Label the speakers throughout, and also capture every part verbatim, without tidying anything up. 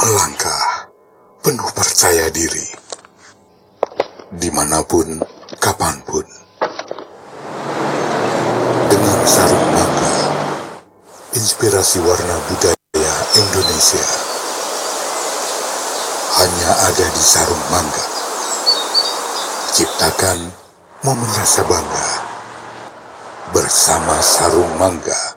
Speaker 1: melangkah penuh percaya diri, dimanapun, kapanpun, dengan sarung mangga, inspirasi warna budaya Indonesia hanya ada di sarung mangga. Ciptakan momen rasa bangga bersama sarung mangga.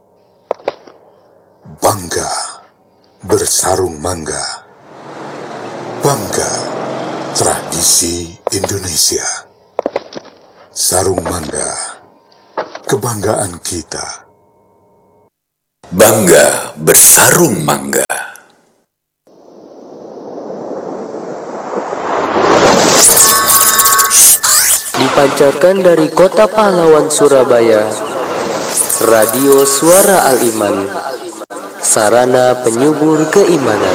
Speaker 1: Bangga bersarung mangga. Bangga tradisi Indonesia. Sarung mangga, kebanggaan kita.
Speaker 2: Bangga bersarung mangga.
Speaker 3: Dipancarkan dari Kota Pahlawan, Surabaya, Radio Suara Al-Iman, sarana penyubur keimanan.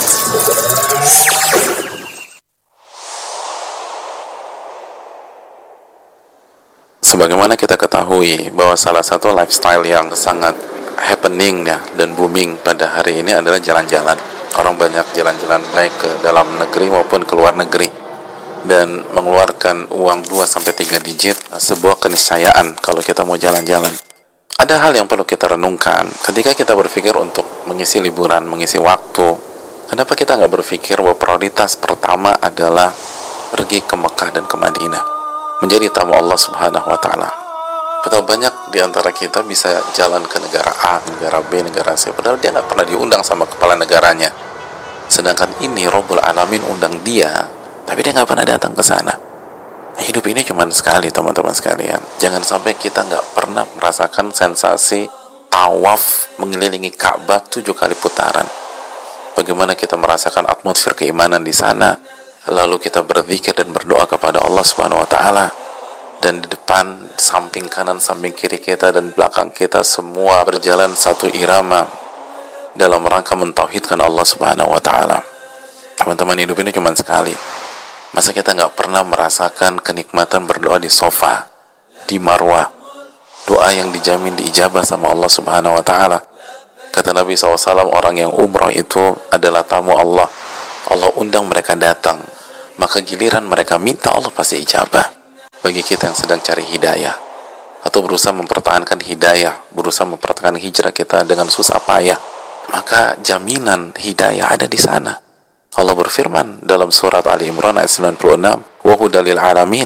Speaker 4: Sebagaimana kita ketahui bahwa salah satu lifestyle yang sangat happening ya dan booming pada hari ini adalah jalan-jalan. Orang banyak jalan-jalan baik ke dalam negeri maupun ke luar negeri, dan mengeluarkan uang dua sampai tiga digit sebuah keniscayaan kalau kita mau jalan-jalan. Ada hal yang perlu kita renungkan ketika kita berpikir untuk mengisi liburan, mengisi waktu. Kenapa kita nggak berpikir bahwa prioritas pertama adalah pergi ke Mekah dan ke Madinah, menjadi tamu Allah Subhanahu wa Ta'ala. Betapa banyak di antara kita bisa jalan ke negara A, negara B, negara C, padahal dia nggak pernah diundang sama kepala negaranya. Sedangkan ini Rabbul Alamin undang dia, tapi dia nggak pernah datang ke sana. Hidup ini cuma sekali, teman-teman sekalian. Jangan sampai kita nggak pernah merasakan sensasi tawaf mengelilingi Ka'bah tujuh kali putaran. Bagaimana kita merasakan atmosfer keimanan di sana, lalu kita berzikir dan berdoa kepada Allah Subhanahu Wa Taala. Dan di depan, samping kanan, samping kiri kita dan belakang kita semua berjalan satu irama dalam rangka mentauhidkan Allah Subhanahu Wa Taala. Teman-teman, hidup ini cuma sekali. Masa kita nggak pernah merasakan kenikmatan berdoa di sofa, di marwah, doa yang dijamin diijabah sama Allah Subhanahu Wa Taala. Kata Nabi shallallahu alaihi wasallam, orang yang umrah itu adalah tamu Allah. Allah undang mereka datang, maka giliran mereka minta, Allah pasti ijabah. Bagi kita yang sedang cari hidayah atau berusaha mempertahankan hidayah, berusaha mempertahankan hijrah kita dengan susah payah, maka jaminan hidayah ada di sana. Allah berfirman dalam surat Ali Imran ayat sembilan puluh enam, wa hudal lil alamin.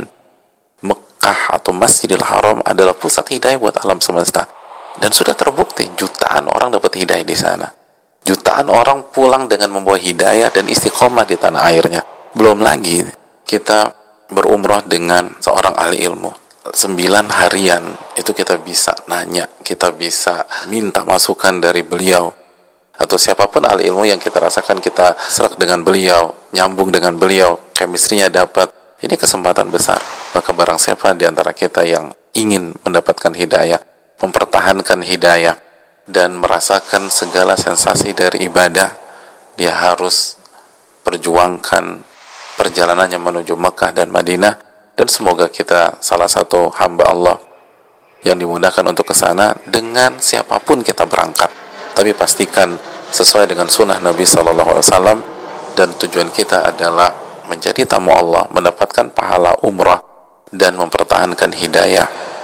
Speaker 4: Mekah atau Masjidil Haram adalah pusat hidayah buat alam semesta, dan sudah terbukti jutaan orang dapat hidayah di sana. Jutaan orang pulang dengan membawa hidayah dan istiqomah di tanah airnya. Belum lagi kita berumrah dengan seorang ahli ilmu. Sembilan harian itu kita bisa nanya, kita bisa minta masukan dari beliau, atau siapapun ahli ilmu yang kita rasakan kita serak dengan beliau, nyambung dengan beliau, chemistry-nya dapat. Ini kesempatan besar. Maka barang siapa di antara kita yang ingin mendapatkan hidayah, mempertahankan hidayah, dan merasakan segala sensasi dari ibadah, dia harus perjuangkan perjalanannya menuju Mekah dan Madinah. Dan semoga kita salah satu hamba Allah yang dimudahkan untuk ke sana dengan siapapun kita berangkat. Tapi pastikan sesuai dengan sunnah Nabi Sallallahu Alaihi Wasallam, dan tujuan kita adalah menjadi tamu Allah, mendapatkan pahala umrah dan mempertahankan hidayah